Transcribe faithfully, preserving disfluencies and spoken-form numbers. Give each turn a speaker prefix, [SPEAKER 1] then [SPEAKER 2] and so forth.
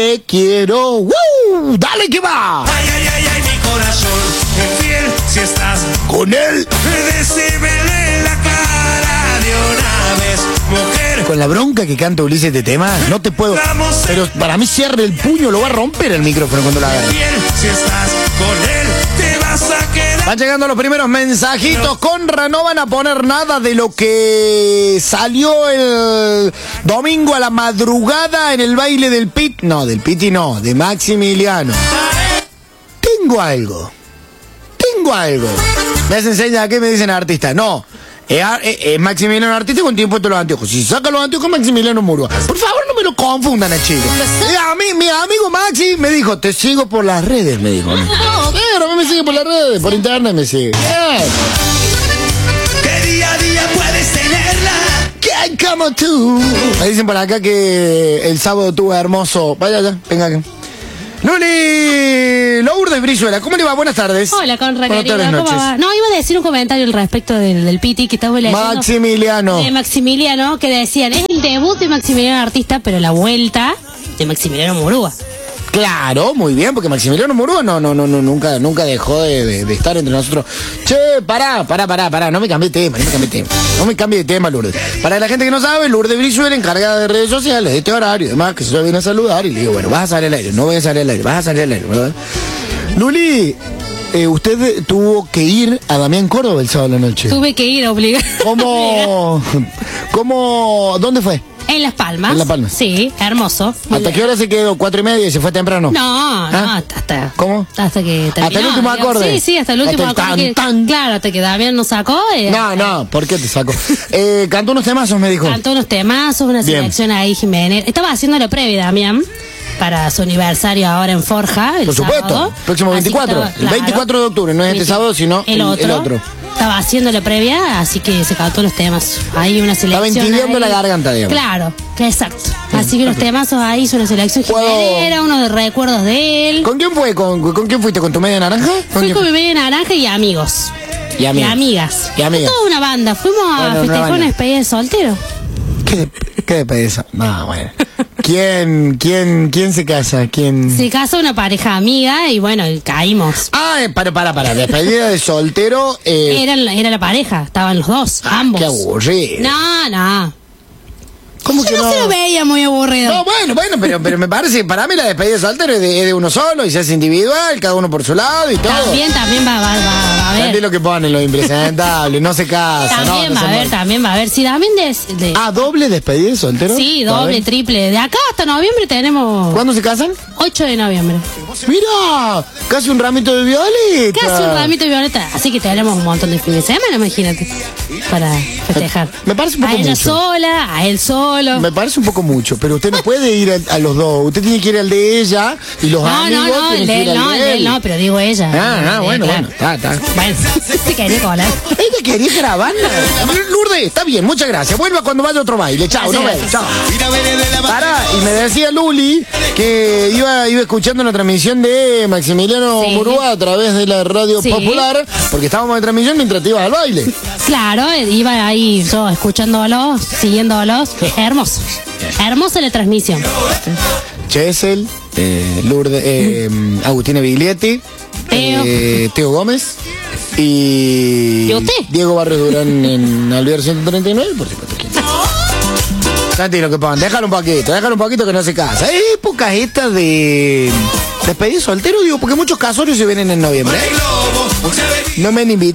[SPEAKER 1] Te quiero, ¡woo! ¡Dale que va!
[SPEAKER 2] Ay, ay, ay, ay, mi corazón, infiel, si estás
[SPEAKER 1] Con él.
[SPEAKER 2] decímele la cara de una vez, mujer.
[SPEAKER 1] Con la bronca que canta Ulises de tema, no te puedo. Pero para mí cierre el puño, lo va a romper el micrófono cuando lo haga.
[SPEAKER 2] Infiel, si estás con él, te vas a quedar.
[SPEAKER 1] Van llegando los primeros mensajitos. Conra, no van a poner nada de lo que salió el domingo a la madrugada en el baile del Pit. No, del Piti no, de Maximiliano. Tengo algo. Tengo algo. Me hacen señas, ¿qué me dicen artista? No. Es, es, es Maximiliano artista con tiempo de los anteojos. Si saca los anteojos, Maximiliano Murúa. Por favor, no me lo confundan a chico. Eh, a mí, mi amigo Maxi me dijo, te sigo por las redes, me dijo. Pero a mí me sigue por las redes, por internet me sigue. Yeah.
[SPEAKER 2] Que día a día puedes tenerla.
[SPEAKER 1] ¿Quién como tú? Me dicen por acá que el sábado tuvo hermoso. Vaya allá, venga acá. Luli Lourdes Brizuela, ¿cómo le va? Buenas tardes.
[SPEAKER 3] Hola, Conra,
[SPEAKER 1] Buenas
[SPEAKER 3] querido,
[SPEAKER 1] tardes,
[SPEAKER 3] ¿cómo
[SPEAKER 1] noches.
[SPEAKER 3] va? No, iba a decir un comentario al respecto del, del Piti que estaba leyendo.
[SPEAKER 1] Maximiliano.
[SPEAKER 3] De Maximiliano, que decían, es el debut de Maximiliano Artista, pero la vuelta de Maximiliano Murúa.
[SPEAKER 1] Claro, muy bien, porque Maximiliano Murúa no, no, no, no, nunca, nunca dejó de, de, de estar entre nosotros. Che, pará, pará, pará, pará, no me cambie de tema, no me cambie de tema. No me cambie de tema, Lourdes. Para la gente que no sabe, Lourdes Brizuela, encargada de redes sociales, de este horario, además que se viene a saludar y le digo, bueno, vas a salir al aire, no voy a salir al aire, vas a salir al aire, ¿verdad? Luli, eh, usted tuvo que ir a Damián Córdoba el sábado de la noche.
[SPEAKER 3] Tuve que ir obligado.
[SPEAKER 1] ¿Cómo? ¿Cómo? ¿Dónde fue?
[SPEAKER 3] En Las Palmas.
[SPEAKER 1] En Las Palmas.
[SPEAKER 3] Sí, hermoso.
[SPEAKER 1] ¿Hasta qué hora se quedó? ¿Cuatro y media y se fue temprano?
[SPEAKER 3] No, no,
[SPEAKER 1] ¿Ah?
[SPEAKER 3] hasta...
[SPEAKER 1] ¿Cómo?
[SPEAKER 3] Hasta que terminó.
[SPEAKER 1] ¿Hasta el último acorde?
[SPEAKER 3] Sí, sí, hasta el último
[SPEAKER 1] Hasta el
[SPEAKER 3] acorde.
[SPEAKER 1] tan,
[SPEAKER 3] que-
[SPEAKER 1] tan.
[SPEAKER 3] Claro, hasta que Damián nos sacó. y
[SPEAKER 1] No,
[SPEAKER 3] hasta-
[SPEAKER 1] no, ¿por qué te saco? Eh, cantó unos temazos, me dijo.
[SPEAKER 3] Cantó unos temazos, una
[SPEAKER 1] Bien.
[SPEAKER 3] selección ahí, Jiménez. Estaba haciendo la previa, Damián, para su aniversario ahora en Forja, el
[SPEAKER 1] Por supuesto,
[SPEAKER 3] sábado.
[SPEAKER 1] próximo
[SPEAKER 3] Así que
[SPEAKER 1] veinticuatro.
[SPEAKER 3] estaba-
[SPEAKER 1] El veinticuatro de octubre, no es este
[SPEAKER 3] veinte
[SPEAKER 1] sábado, sino el-
[SPEAKER 3] el otro.
[SPEAKER 1] el otro.
[SPEAKER 3] Estaba haciendo la previa, así que se cantó los temas. Hay una selección.
[SPEAKER 1] entibiando
[SPEAKER 3] ahí.
[SPEAKER 1] la garganta, digamos.
[SPEAKER 3] Claro, exacto. Así que los temazos ahí hizo una selección
[SPEAKER 1] ¿Puedo-
[SPEAKER 3] Jiménez, uno de recuerdos de él.
[SPEAKER 1] ¿Con quién fue? ¿Con, con quién fuiste? ¿Con tu media naranja? ¿Con
[SPEAKER 3] Fui
[SPEAKER 1] quién
[SPEAKER 3] con mi
[SPEAKER 1] fue?
[SPEAKER 3] media naranja y amigos.
[SPEAKER 1] Y amigas.
[SPEAKER 3] Y amigas.
[SPEAKER 1] Y amigas.
[SPEAKER 3] Fue toda una banda. Fuimos a
[SPEAKER 1] Bueno, una
[SPEAKER 3] festejar
[SPEAKER 1] banda.
[SPEAKER 3] una despedida de soltero.
[SPEAKER 1] ¿Qué, qué despedida? No, bueno. ¿Quién, quién, quién se casa? ¿Quién?
[SPEAKER 3] Se casó una pareja amiga y bueno, y caímos.
[SPEAKER 1] Ah, eh, para, para, para. Despedida de soltero. Eh,
[SPEAKER 3] Era, la- era la pareja, estaban los dos, ambos.
[SPEAKER 1] qué aburrido.
[SPEAKER 3] No, no.
[SPEAKER 1] ¿Cómo que
[SPEAKER 3] Yo no,
[SPEAKER 1] no?
[SPEAKER 3] se lo veía muy aburrido.
[SPEAKER 1] No, bueno, bueno, pero, pero me parece, para mí la despedida de soltero es de, es de uno solo y se hace individual, cada uno por su lado y todo.
[SPEAKER 3] También, también va, va, va, va a
[SPEAKER 1] Entendí
[SPEAKER 3] haber.
[SPEAKER 1] lo que ponen los impresentables, no se casa.
[SPEAKER 3] También
[SPEAKER 1] no, no
[SPEAKER 3] va a
[SPEAKER 1] se
[SPEAKER 3] haber,
[SPEAKER 1] mueve.
[SPEAKER 3] también va a haber. Sí, también de, de-
[SPEAKER 1] Ah, doble despedida de soltero.
[SPEAKER 3] sí,
[SPEAKER 1] A
[SPEAKER 3] doble,
[SPEAKER 1] ver.
[SPEAKER 3] triple. De acá hasta noviembre tenemos
[SPEAKER 1] ¿Cuándo se casan?
[SPEAKER 3] ocho de noviembre.
[SPEAKER 1] Mira, casi un ramito de violeta.
[SPEAKER 3] Casi un ramito de violeta. Así que tenemos un montón de fines de semana, imagínate. Para festejar.
[SPEAKER 1] Me parece un poco
[SPEAKER 3] A ella
[SPEAKER 1] mucho.
[SPEAKER 3] sola, a él solo.
[SPEAKER 1] Me parece un poco mucho, pero usted no puede ir a, a los dos. Usted tiene que ir al de ella y los
[SPEAKER 3] No,
[SPEAKER 1] amigos
[SPEAKER 3] no, no,
[SPEAKER 1] tienen
[SPEAKER 3] el
[SPEAKER 1] que
[SPEAKER 3] de
[SPEAKER 1] ir
[SPEAKER 3] él
[SPEAKER 1] al
[SPEAKER 3] no, el
[SPEAKER 1] de
[SPEAKER 3] de él
[SPEAKER 1] él.
[SPEAKER 3] no, pero digo ella.
[SPEAKER 1] Ah, ah,
[SPEAKER 3] Eh,
[SPEAKER 1] bueno,
[SPEAKER 3] claro.
[SPEAKER 1] bueno, está, está.
[SPEAKER 3] Bueno, se quería colar.
[SPEAKER 1] Ella quería grabarla. Lourdes, está bien, muchas gracias. Vuelva cuando vaya a otro baile. Chao, no
[SPEAKER 3] Gracias.
[SPEAKER 1] ves, chao.
[SPEAKER 2] Mira, ven de la
[SPEAKER 1] Pará, y me decía Luli que iba, iba escuchando la transmisión de Maximiliano
[SPEAKER 3] Sí.
[SPEAKER 1] Murúa a través de la radio
[SPEAKER 3] Sí.
[SPEAKER 1] popular, porque estábamos en transmisión mientras te ibas al baile.
[SPEAKER 3] Claro, iba ahí yo escuchándolos, siguiéndolos. Hermoso. Hermosa la transmisión.
[SPEAKER 1] Chesel, eh, Lourdes, eh, Agustina Biglietti,
[SPEAKER 3] Teo.
[SPEAKER 1] eh, Teo Gómez y
[SPEAKER 3] ¿Y usted?
[SPEAKER 1] Diego Barrios Durán en Alvear ciento treinta y nueve, por supuesto. ¿Quién? Santi, lo que pongan, déjalo un poquito, déjalo un poquito que no se casa. Es época esta de despedir soltero, digo, porque muchos casorios se vienen en noviembre. ¿eh?
[SPEAKER 2] globo, se ve
[SPEAKER 1] No me han invitado.